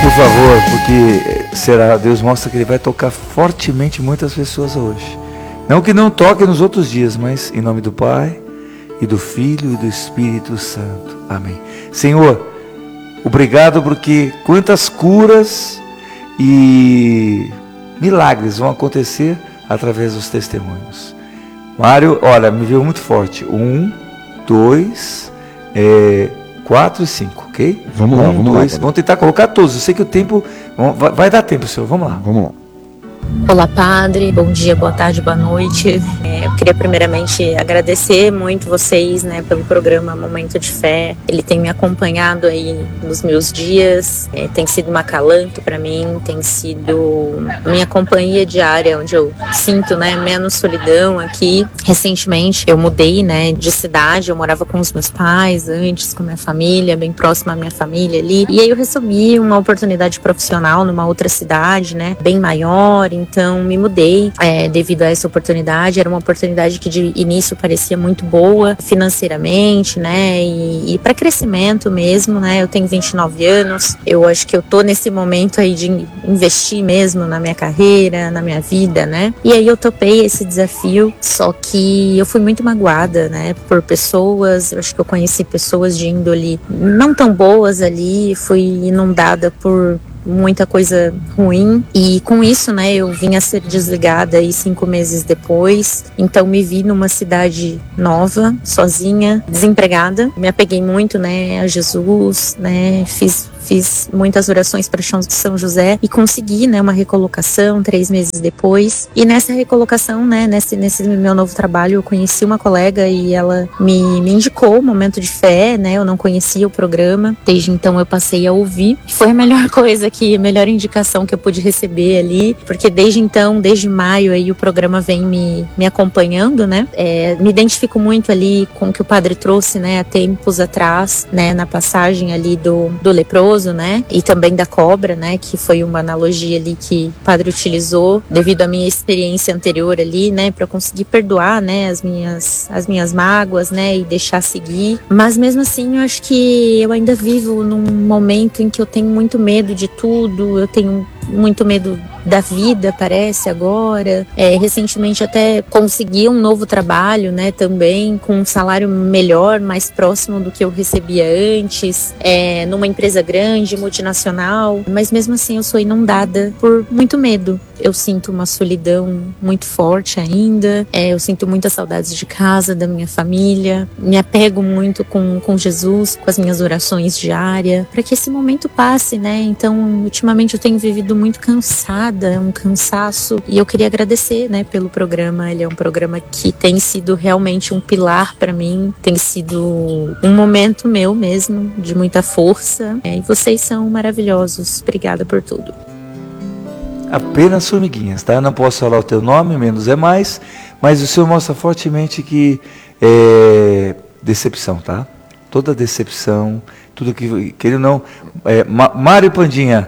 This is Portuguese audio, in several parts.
por favor, porque será, Deus mostra que Ele vai tocar fortemente muitas pessoas hoje. Não que não toque nos outros dias, mas em nome do Pai, e do Filho e do Espírito Santo. Amém. Senhor, obrigado porque quantas curas e milagres vão acontecer através dos testemunhos. Mário, olha, me veio muito forte. 1, 2, 4 e 5, ok? Vamos lá. Vamos tentar colocar todos. Eu sei que o tempo vai dar tempo, senhor. Vamos lá. Olá, padre, bom dia, boa tarde, boa noite. Eu queria primeiramente agradecer muito vocês, pelo programa Momento de Fé. Ele tem me acompanhado aí nos meus dias, tem sido um acalanto para mim, tem sido minha companhia diária, onde eu sinto, menos solidão aqui. Recentemente eu mudei, de cidade, eu morava com os meus pais antes, com minha família, bem próxima à minha família ali. E aí eu recebi uma oportunidade profissional numa outra cidade, bem maior. Então me mudei devido a essa oportunidade. Era uma oportunidade que de início parecia muito boa financeiramente, e para crescimento mesmo, Eu tenho 29 anos, eu acho que eu tô nesse momento aí de investir mesmo na minha carreira, na minha vida, E aí eu topei esse desafio, só que eu fui muito magoada, por pessoas. Eu acho que eu conheci pessoas de índole não tão boas ali, fui inundada por muita coisa ruim, e com isso, eu vim a ser desligada aí 5 meses depois. Então me vi numa cidade nova, sozinha, desempregada. Me apeguei muito, a Jesus, fiz muitas orações para São José e consegui, uma recolocação 3 meses depois. E nessa recolocação, nesse meu novo trabalho, eu conheci uma colega e ela me indicou o Momento de Fé, Eu não conhecia o programa, desde então eu passei a ouvir. Foi a melhor coisa a melhor indicação que eu pude receber ali, porque desde então, desde maio aí o programa vem me acompanhando, me identifico muito ali com o que o padre trouxe, há tempos atrás, na passagem ali do leproso, e também da cobra, que foi uma analogia ali que o padre utilizou devido à minha experiência anterior ali, para eu conseguir perdoar, as minhas mágoas, e deixar seguir. Mas mesmo assim, eu acho que eu ainda vivo num momento em que eu tenho muito medo de tudo, eu tenho muito medo da vida, parece, agora. Recentemente até consegui um novo trabalho, também com um salário melhor, mais próximo do que eu recebia antes, numa empresa grande, multinacional, mas mesmo assim eu sou inundada por muito medo. Eu sinto uma solidão muito forte ainda, eu sinto muitas saudades de casa, da minha família, me apego muito com Jesus, com as minhas orações diárias, para que esse momento passe, Então, ultimamente eu tenho vivido muito cansada, um cansaço, e eu queria agradecer, pelo programa. Ele é um programa que tem sido realmente um pilar para mim, tem sido um momento meu mesmo, de muita força, e vocês são maravilhosos. Obrigada por tudo. Apenas formiguinhas, tá? Eu não posso falar o teu nome, menos é mais, mas o Senhor mostra fortemente que é decepção, tá? Toda decepção, tudo que ele não... Mário Pandinha,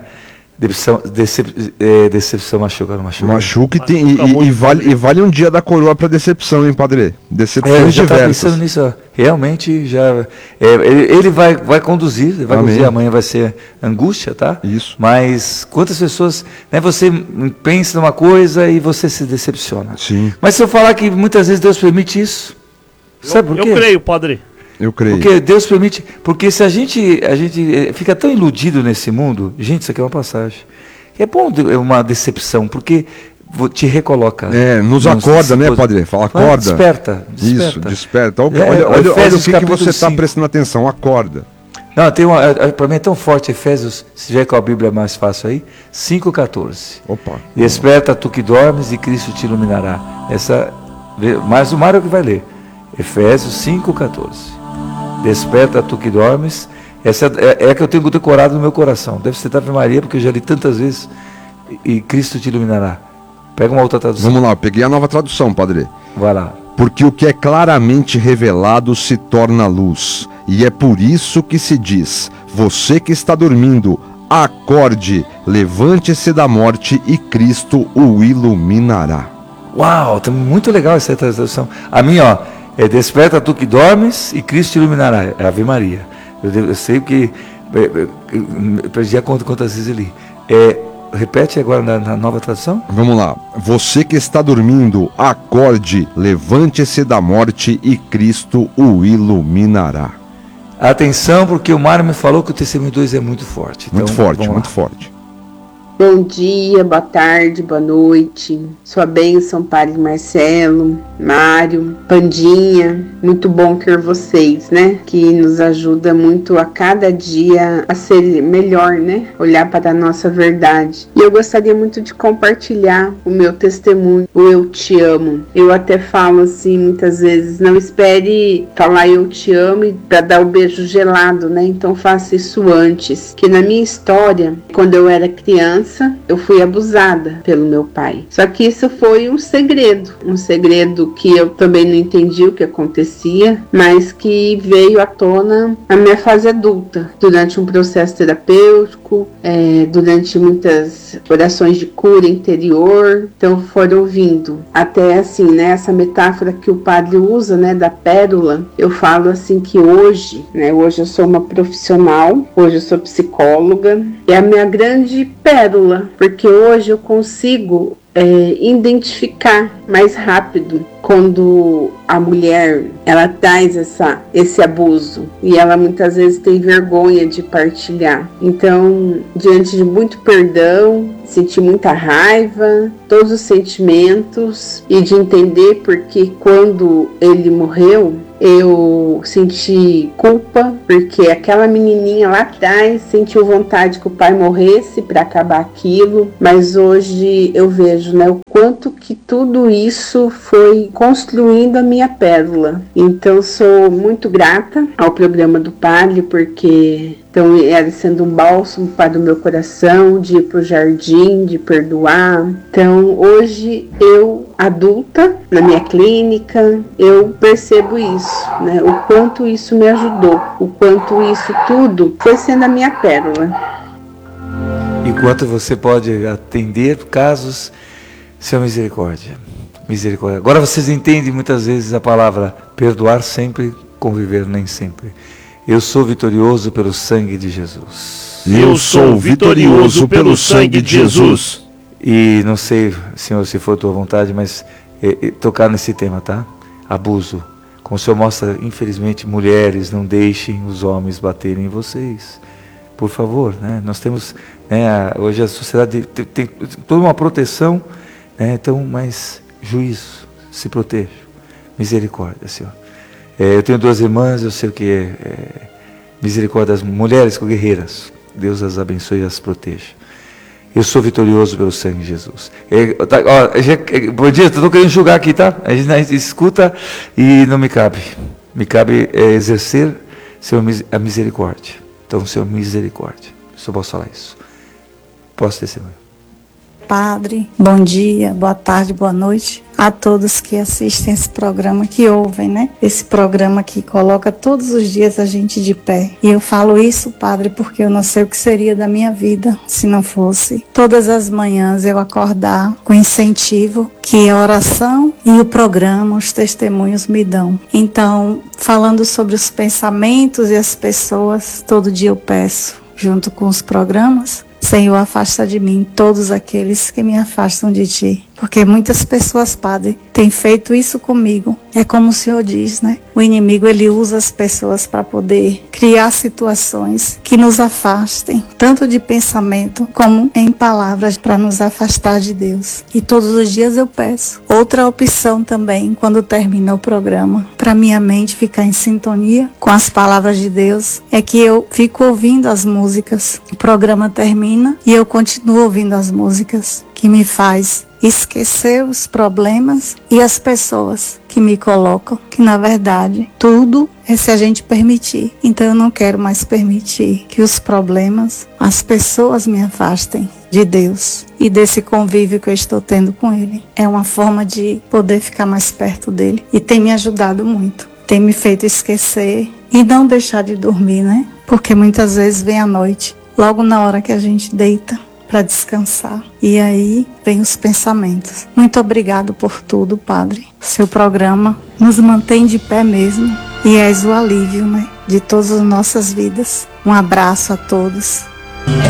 decepção machuca, não machuca? Machuca e vale um dia da coroa para decepção, hein, padre? Decepções já diversas. Tá pensando nisso, ó. Realmente já... ele vai conduzir, conduzir, amanhã vai ser angústia, tá? Isso. Mas quantas pessoas... você pensa numa coisa e você se decepciona. Sim. Mas se eu falar que muitas vezes Deus permite isso, sabe por quê? Eu creio, padre. Eu creio. Porque Deus permite, porque se a gente fica tão iludido nesse mundo, gente, isso aqui é uma passagem. É bom uma decepção, porque te recoloca. Nos acorda, padre? Fala, acorda. Desperta. Isso, desperta. Olha o que você está prestando atenção, acorda. Não, para mim é tão forte Efésios, se tiver com a Bíblia mais fácil aí, 5,14. Opa. Desperta tu que dormes e Cristo te iluminará. Mas o Mário que vai ler. Efésios 5,14. Desperta tu que dormes. Essa é a que eu tenho decorado no meu coração. Deve ser da Ave Maria, porque eu já li tantas vezes. E Cristo te iluminará. Pega uma outra tradução. Vamos lá, peguei a nova tradução, padre. Vai lá. Porque o que é claramente revelado se torna luz. E é por isso que se diz: você que está dormindo, acorde, levante-se da morte e Cristo o iluminará. Uau, tá muito legal essa tradução. A minha, desperta tu que dormes e Cristo te iluminará. É Ave Maria. Eu sei que Perdi a conta quantas vezes eu li. Repete agora na nova tradução. Vamos lá. Você que está dormindo, acorde, levante-se da morte e Cristo o iluminará. Atenção, porque o Mário me falou que o testemunho 2 é muito forte. Então, muito forte, muito forte. Bom dia, boa tarde, boa noite. Sua bênção, Padre Marcelo, Mário, Pandinha. Muito bom ter vocês, né? Que nos ajuda muito a cada dia a ser melhor, né? Olhar para a nossa verdade. E eu gostaria muito de compartilhar o meu testemunho, o eu te amo. Eu até falo assim, muitas vezes, não espere falar eu te amo para dar o beijo gelado, né? Então faça isso antes. Que na minha história, quando eu era criança, eu fui abusada pelo meu pai. Só que isso foi um segredo que eu também não entendi o que acontecia, mas que veio à tona na minha fase adulta, durante um processo terapêutico, durante muitas orações de cura interior. Então foram vindo até assim, né, essa metáfora que o padre usa, né, da pérola. Eu falo assim que hoje eu sou uma profissional, hoje eu sou psicóloga, é a minha grande pérola, porque hoje eu consigo identificar mais rápido quando a mulher ela traz esse abuso e ela muitas vezes tem vergonha de partilhar. Então, diante de muito perdão, senti muita raiva, todos os sentimentos, e de entender porque quando ele morreu eu senti culpa, porque aquela menininha lá atrás sentiu vontade que o pai morresse para acabar aquilo, mas hoje eu vejo, né, o quanto que tudo isso foi construindo a minha pérola. Então sou muito grata ao programa do padre, porque então era sendo um bálsamo para o meu coração, de ir para o jardim, de perdoar. Então hoje eu, adulta, na minha clínica, eu percebo isso, né? O quanto isso me ajudou, o quanto isso tudo foi sendo a minha pérola. E quanto você pode atender casos, Senhor, misericórdia. Misericórdia. Agora vocês entendem muitas vezes a palavra perdoar sempre, conviver nem sempre. Eu sou vitorioso pelo sangue de Jesus. Eu sou vitorioso pelo sangue de Jesus. E não sei, Senhor, se for tua vontade, mas tocar nesse tema, tá? Abuso. Como o Senhor mostra, infelizmente, mulheres, não deixem os homens baterem em vocês. Por favor, né? Nós temos, né, hoje a sociedade tem toda uma proteção, né? Então, mas juízo, se proteja. Misericórdia, Senhor. Eu tenho 2 irmãs, eu sei o que é misericórdia das mulheres guerreiras. Deus as abençoe e as proteja. Eu sou vitorioso pelo sangue de Jesus. Bom dia, estou querendo julgar aqui, tá? A gente escuta e não me cabe. Me cabe exercer a misericórdia. Então, Senhor, misericórdia. Só posso falar isso. Posso testemunhar. Padre, bom dia, boa tarde, boa noite a todos que assistem esse programa, que ouvem, né? Esse programa que coloca todos os dias a gente de pé. E eu falo isso, Padre, porque eu não sei o que seria da minha vida se não fosse todas as manhãs eu acordar com incentivo que a oração e o programa, os testemunhos me dão. Então, falando sobre os pensamentos e as pessoas, todo dia eu peço, junto com os programas: Senhor, afasta de mim todos aqueles que me afastam de Ti. Porque muitas pessoas, Padre, têm feito isso comigo. É como o Senhor diz, né? O inimigo, ele usa as pessoas para poder criar situações que nos afastem, tanto de pensamento como em palavras, para nos afastar de Deus. E todos os dias eu peço. Outra opção também, quando termina o programa, para minha mente ficar em sintonia com as palavras de Deus, é que eu fico ouvindo as músicas. O programa termina e eu continuo ouvindo as músicas, que me faz esquecer os problemas e as pessoas que me colocam, que na verdade tudo é se a gente permitir. Então eu não quero mais permitir que os problemas, as pessoas me afastem de Deus e desse convívio que eu estou tendo com Ele. É uma forma de poder ficar mais perto dele e tem me ajudado muito. Tem me feito esquecer e não deixar de dormir, né? Porque muitas vezes vem a noite, logo na hora que a gente deita para descansar. E aí vem os pensamentos. Muito obrigado por tudo, Padre. Seu programa nos mantém de pé mesmo e és o alívio, né, de todas as nossas vidas. Um abraço a todos.